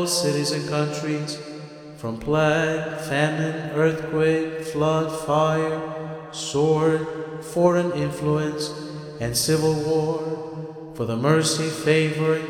cities and countries, from plague, famine, earthquake, flood, fire, sword, foreign influence, and civil war, for the mercy, favor, and